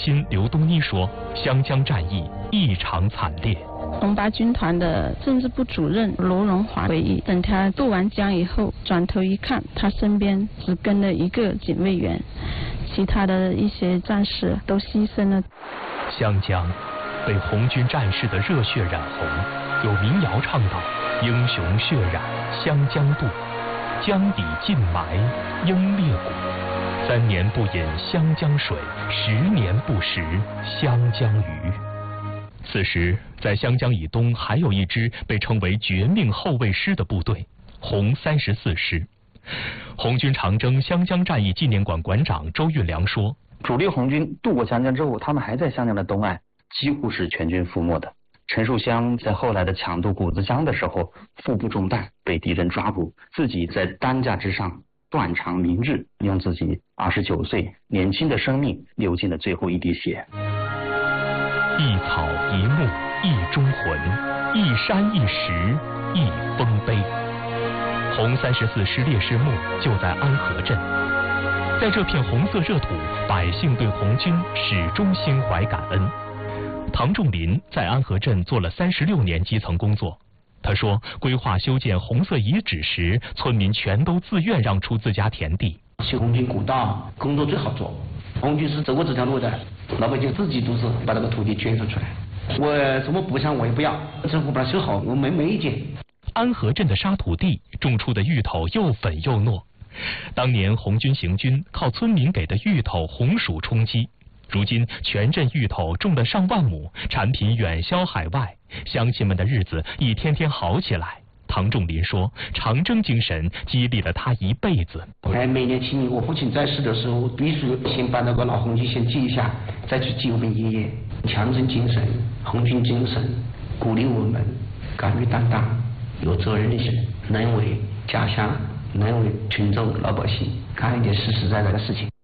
亲刘东妮说，湘江战役异常惨烈。 红八军团的政治部主任罗荣华回忆，等他渡完江以后，转头一看，他身边只跟了一个警卫员，其他的一些战士都牺牲了。 湘江被红军战士的热血染红，有民谣唱道：英雄血染湘江渡，江底尽埋英烈骨。3年不饮湘江水，10年不食湘江鱼。此时，在湘江以东还有一支被称为绝命后卫师的部队——红34师。红军长征湘江战役纪念馆馆长周运良说：“ 主力红军渡过湘江之后，他们还在湘江的东岸，几乎是全军覆没的。陈树湘在后来的抢渡谷子江的时候，腹部中弹，被敌人抓捕，自己在担架之上断肠明志，用自己29岁年轻的生命流尽了最后一滴血。 一草一木一忠魂，一山一石一丰碑。红34师烈士墓就在安河镇，在这片红色热土，百姓对红军始终心怀感恩。唐仲林在安河镇做了36年基层工作。他说，规划修建红色遗址时，村民全都自愿让出自家田地。 修红军古道工作最好做，红军是走过这条路的，老百姓自己都是把这个土地捐出来。我什么补偿我也不要，政府把它修好，我没意见。 安河镇的沙土地种出的芋头又粉又糯，当年红军行军靠村民给的芋头红薯充饥。如今全镇芋头种了上万亩，产品远销海外，乡亲们的日子一天天好起来。唐仲林说，长征精神激励了他一辈子。 每年清明我父亲在世的时候，必须先把那个老红旗先记一下，再去记我们爷爷。强征精神、红军精神鼓励我们敢于担当、有责任心，能为家乡、能为群众老百姓干一点实实在在的事情。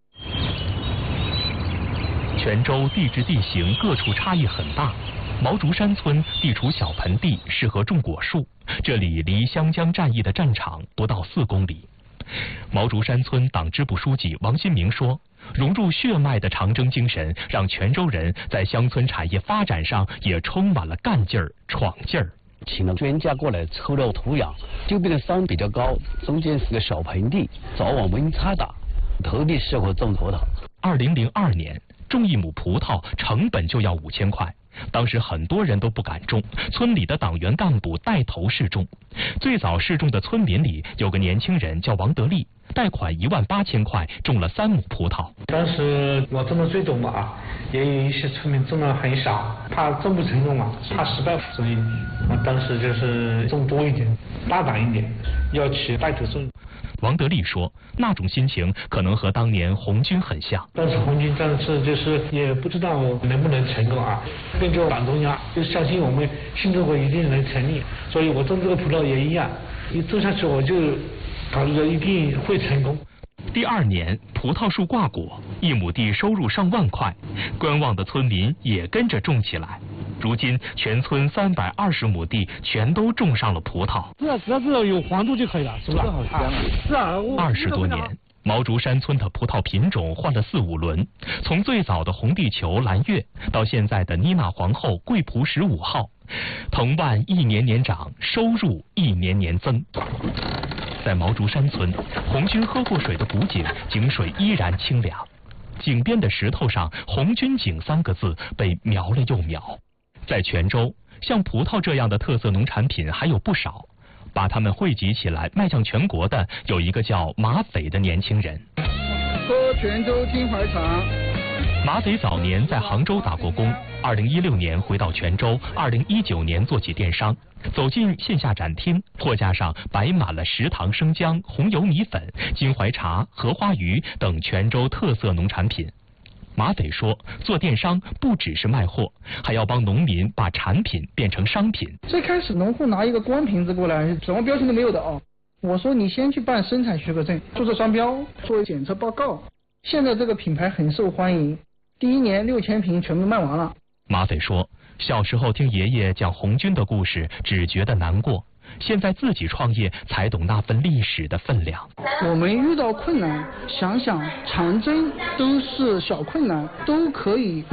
泉州地质地形各处差异很大，毛竹山村地处小盆地，适合种果树，这里离湘江战役的战场不到4公里。毛竹山村党支部书记王新明说，融入血脉的长征精神，让泉州人在乡村产业发展上也充满了干劲儿、闯劲儿。 请了专家过来抽了土壤，就变得山比较高，中间是个小盆地，早晚温差大，特别适合种葡萄。 2002年，种1亩葡萄成本就要5000块。当时很多人都不敢种，村里的党员干部带头试种。最早试种的村民里有个年轻人叫王德利，贷款18000块种了3亩葡萄。 当时我种的最多嘛，也有一些村民种的很少，怕种不成功嘛，怕失败，所以我当时就是种多一点，大胆一点，要去带头种。 王德利说，那种心情可能和当年红军很像。 当时红军战士就是也不知道能不能成功啊，跟着党中央就相信我们新中国一定能成立，所以我种这个葡萄也一样，一种下去我就考虑着一定会成功。 第2年，葡萄树挂果，1亩地收入上万块，观望的村民也跟着种起来。如今，全村320亩地全都种上了葡萄。 只要有黄度就可以了，是不是？好香啊！是啊 ，20多年，毛竹山村的葡萄品种换了4、5轮，从最早的红地球、蓝月，到现在的妮娜皇后、桂璞15号，藤蔓一年年长，收入一年年增。在毛竹山村，红军喝过水的古井，井水依然清凉。井边的石头上“红军井”3个字被描了又描。在泉州，像葡萄这样的特色农产品还有不少，把它们汇集起来卖向全国的有一个叫马匪的年轻人。 喝泉州金怀茶。 马匪早年在杭州打过工，2016年回到泉州，2019年做起电商，走进线下展厅，货架上摆满了食堂生姜、红油米粉、金怀茶、荷花鱼等泉州特色农产品。马匪说，做电商不只是卖货，还要帮农民把产品变成商品。 最开始农户拿一个光瓶子过来，什么标签都没有的哦。我说你先去办生产许可证，注册商标，做检测报告。现在这个品牌很受欢迎，第1年6000瓶全部卖完了。 马匪说，小时候听爷爷讲红军的故事，只觉得难过。现在自己创业，才懂那份历史的分量。 我们遇到困难，想想长征都是小困难，都可以